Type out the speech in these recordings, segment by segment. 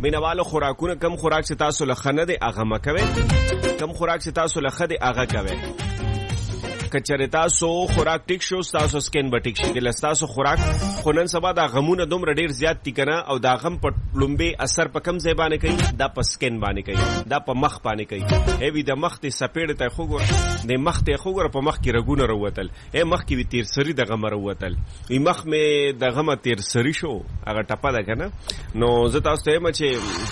مینوالو خوراکونه کم خوراک چې تاسو له ښه نه دی هغه مه کوئ، کم خوراک چې تاسو له ښه دی هغه کوئ. که چېرې تاسو خوراک ټیک شو ستاسو سکن به ټیک شي. که ستاسو خوراک خو نن سبا دا غمونه دومره ډېر زیات دي که نه، او دا غم په لومبې اثر په کم ځای باندې کوي؟ دا په سکن باندې کوي، دا په مخ باندې کوي. وي د مخ د سپېړې ته یې خو ګوره، د مخ ته یې خو ګوره په مخ کې رګونه راووتل، مخ کې وي تیر سري د غمه راووتل، وي مخ مې د غمه تیر سري شو، هغه ټپه ده که نه. نو زه تاسو ته یم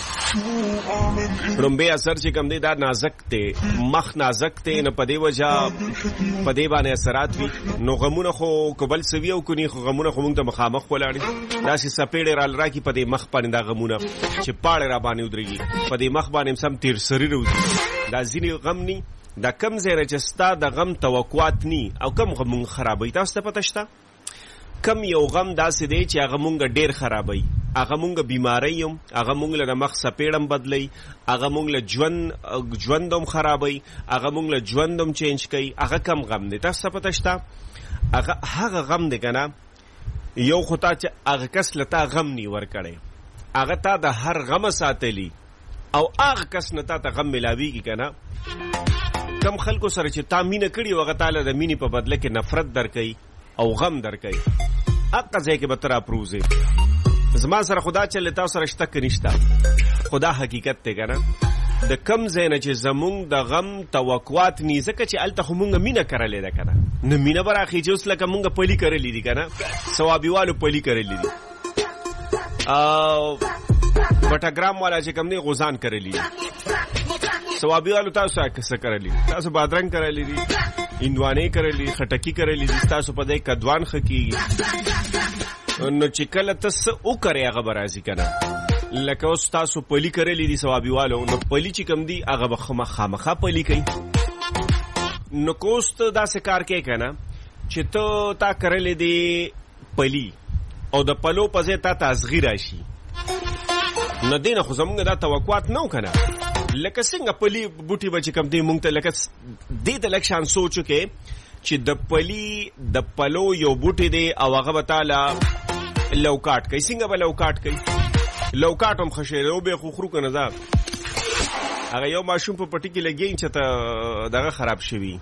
چې لومبې اثر چې کوم دی دا نازک دی، مخ نازک دی، نو په دې وجه په دې باندې اثرات وي. نو غمونه خو کبل سوي او کني خو غمونه خو موږ ته مخامخ ولاړي، داسې سپېړې راکړي په دې مخ باندې دا غمونه چې پاړې را باندې ودرېږي، په دې مخ باندې سم تیر سري راوځي. دا ځینې غم ني، دا کم ځای چې ستا د غم توقعات ني او کم غمون خرابوي. تاسو ته پته شته کم یو غم داسې دی چې هغه مونږ ډېر خرابوي، هغه مونږ بیماری یم، هغه مونږ له مخ سپېړم بدلی، هغه مونږ له ژوندم خرابوي، هغه مونږ له ژوندم چینج کوي. هغه کم غم دی. تاسو ته پته شته هغه غم دی که نه، یو خو تا چې هغه کس له تا غم نی ورکړی، هغه تا د هر غمه ساتلی، او هغه کس نه تا ته غم ملاویږي که نه. کم خلکو سره چې تا مینه کړي هغه تاله د مینې په بدله کې نفرت درکوي او غم درکوي، هغه ځای کې به ته راپروزې. زما سره خدا چې تاسو سره شته که نشته، خدا حقیقت دی که نه. د کم ځای نه چې زمونږ د غم توقعات ني، ځکه چې هلته خو مونږ مینه کرلې ده که نه. نه مینه به راخېږي اوس لکه مونږ پلي کرلي دي که نه، ثوابیوالو پلي کرلي دي، بټګرام والا چې کوم دی غوزان کرلي دي، ثوابیوالو تاسو څه کرلي دي؟ تاسو بادرنګ کرلي دي، هندوانې کرلي، خټکي کرلي دي، تاسو په دې کدوان ښه کېږي. نو چې کله ته څه وکړې هغه به راځي که نه. لکه اوس تاسو پلي کرلی دي ثوابیوالو، نو پلي چې کوم دي هغه به خامخا پلي کوي. نو که اوس ته داسې کار کوې که نه چې ته تا کرلی دی پلي او د پلو په ځای تا ته ازغي راشي، نو دې نه خو زمونږ دا توقعات نه و که نه. لکه څنګه پلي بوټي به چې کوم دی مونږ ته لکه دې ته لږ شان سوچ وکړې چې د پلي د پلو یو بوټي دی او هغه به تاله لوکاټ کوي. څنګه به لوکاټ کوي؟ لوکاټ هم ښه شی دی، او بیا خو خورو که نه ځه. هغه یو ماشوم په پټي کې لګي چې ته دغه خراب شوي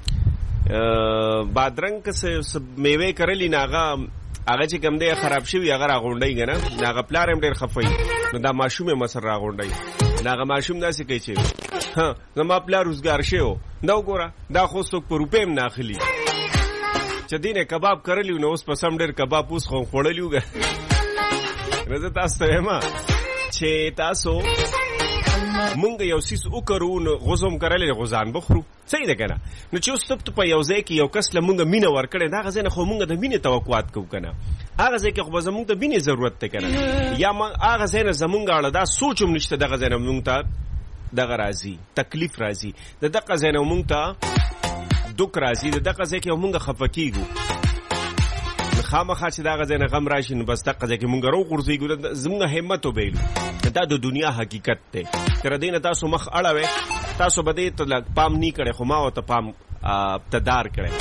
بادرنګ که څه میوې کرلي نه هغه چې کوم دی خراب شوي هغه راغونډوي که نه. هغه پلار هم ډېر خفوي، نو دا ماشوم یې مسر راغونډوي. هغه ماشوم داسې کوي چې زما پلار روزګار شوی نه وګوره دا خو څوک په روپۍ هم نه اخلي، چې دې نه کباب کرلی نو اوس په سم ډېر کباب اوس خو خوړلي وګه. نو زه تاسو ته وایم چې تاسو مونږ یو څیز وکړو نو غوزم کرلی غوزان به خورو، صحیح ده که نه. نو چې اوس ته په یو ځای کې یو کس له مونږ مینه ورکړې، د هغه ځای نه خو مونږ د مینې توقعات کوو که نه. هغه ځای کې خو به زمونږ ته مینې ضرورت دی که نه، یا هغه ځای نه زمونږ اړه دا سوچ هم نشته دغه ځای نه مونږ ته دغه راځي تکلیف راځي، د دغه ځای نه مونږ ته دوک راځي، د دغه ځای کې مونږ خفه کېږو. خامخا چې دغه ځای نه غم راشي نو بس دغه ځای کې مونږ راوغورځېږو، زمونږ همت وبیلو. دا د دنیا حقیقت دی. تر دې نه تاسو مخ اړوئ، تاسو به دې ته پام نه کړئ، خو ما ورته پام ابتدار کړئ.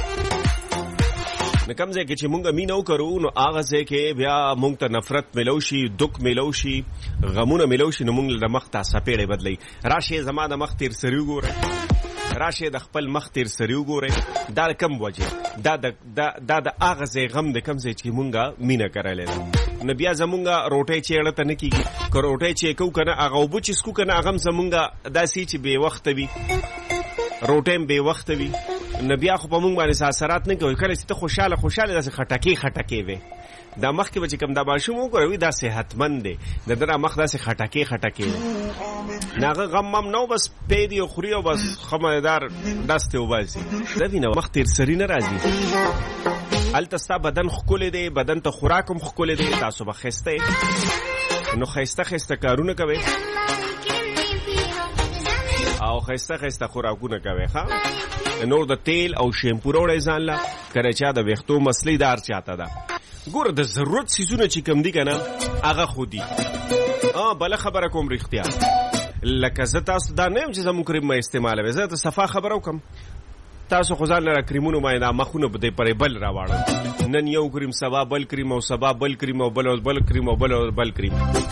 نو کوم ځای کې چې مونږ مینه وکړو نو هغه ځای کې بیا مونږ ته نفرت میلو شي، دک میلو شي، غمونه میلو شي، نو مونږ د مخ ته سپېړې بدلوي. راشئ زما د مخ تیر سري وګورئ، راشئ د خپل مخ تیر سري وګورئ. دا کم وجه دا د هغه ځای غم د کم ځای چې مونږه مینه کرلی ده. نو بیا زمونږ روټۍ چې اړه ته نه کېږي، که روټۍ چې کوو که نه هغه اوبه چې څکو که نه هغه هم زمونږ داسې چې بې وخته وي، روټۍ هم بې وخته وي، نو بیا خو په مونږ باندې اثرات نه کوي. کله چې ته خوشحاله داسې خټکې وې، دا مخکې به چې کوم دا ماشوم وګوروي دا صحتمند دی، د ده را مخ داسې خټکې وې، نه هغه غم هم نه و، بس پیدي او خوري او بس ښه مزېدار دستې وباسي. دا وینه مخ تیر سري نه راځي. هلته ستا بدن ښکلی دی، بدن ته خوراک هم ښکلی دی، تاسو به ښایسته یې، نو ښایسته کارونه کوئ او ښایسته خوراکونه کوئ. نور د تیل او شیمپو راوړئ ځان له، که چا د ویښتو مسلې دار چاته ده. ګوره د ضرورت څیزونه چې کم دي که نه هغه خو دي. بله خبره کوم رښتیا، لکه زه تاسو دا نه یم چې زموږ کریم مه استعمالوئ، زه ته صفا خبره وکړم. تاسو خو ځان لره کریمونو باندې دا مخونه به پرې بل راواړل، نن یو کریم، سبا بل کریم، او سبا بل کریم، او بل کریم، او بل کریم.